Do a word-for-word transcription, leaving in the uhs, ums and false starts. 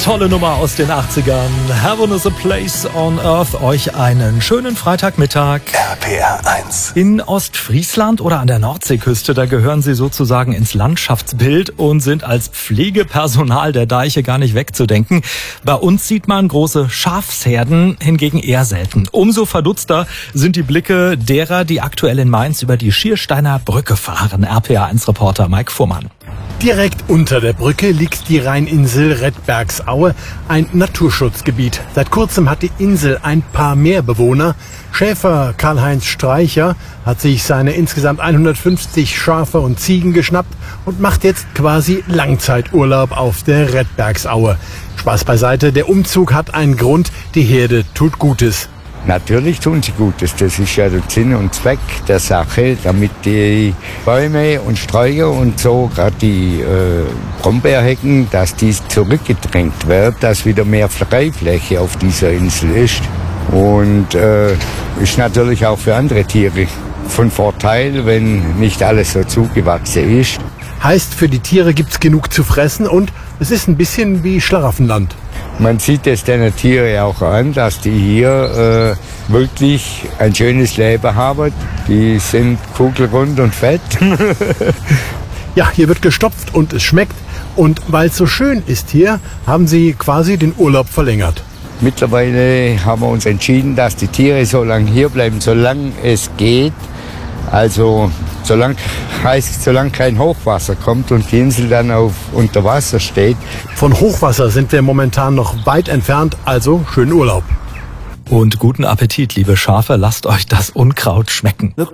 Tolle Nummer aus den achtzigern. Heaven is a place on earth. Euch einen schönen Freitagmittag. R P R eins. In Ostfriesland oder an der Nordseeküste, da gehören sie sozusagen ins Landschaftsbild und sind als Pflegepersonal der Deiche gar nicht wegzudenken. Bei uns sieht man große Schafsherden hingegen eher selten. Umso verdutzter sind die Blicke derer, die aktuell in Mainz über die Schiersteiner Brücke fahren. R P R eins Reporter Mike Fuhrmann. Direkt unter der Brücke liegt die Rheininsel Redbergsaue, ein Naturschutzgebiet. Seit kurzem hat die Insel ein paar mehr Bewohner. Schäfer Karl-Heinz Streicher hat sich seine insgesamt hundertfünfzig Schafe und Ziegen geschnappt und macht jetzt quasi Langzeiturlaub auf der Redbergsaue. Spaß beiseite, der Umzug hat einen Grund, die Herde tut Gutes. Natürlich tun sie Gutes. Das ist ja der Sinn und Zweck der Sache, damit die Bäume und Sträucher und so, gerade die äh, Brombeerhecken, dass die zurückgedrängt wird, dass wieder mehr Freifläche auf dieser Insel ist. Und äh, ist natürlich auch für andere Tiere von Vorteil, wenn nicht alles so zugewachsen ist. Heißt, für die Tiere gibt's genug zu fressen und es ist ein bisschen wie Schlaraffenland. Man sieht es den Tieren auch an, dass die hier äh, wirklich ein schönes Leben haben. Die sind kugelrund und fett. Ja, hier wird gestopft und es schmeckt. Und weil es so schön ist hier, haben sie quasi den Urlaub verlängert. Mittlerweile haben wir uns entschieden, dass die Tiere so lange hier bleiben, solange es geht. Also solange heißt, solange kein Hochwasser kommt und die Insel dann auf unter Wasser steht. Von Hochwasser sind wir momentan noch weit entfernt, also schönen Urlaub. Und guten Appetit, liebe Schafe, lasst euch das Unkraut schmecken.